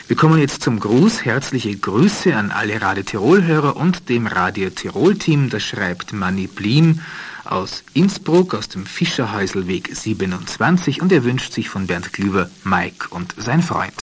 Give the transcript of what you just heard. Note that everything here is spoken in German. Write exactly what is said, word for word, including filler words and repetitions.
Wir kommen jetzt zum Gruß. Herzliche Grüße an alle Radio Tirol-Hörer und dem Radio Tirol-Team. Das schreibt Manni Bliem aus Innsbruck, aus dem Fischerhäuselweg siebenundzwanzig. Und er wünscht sich von Bernd Glüber, Mike und sein Freund.